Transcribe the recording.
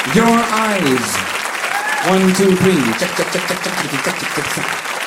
Your eyes. 1, 2, 3. Check, check, check, check, check, check, check, check, check.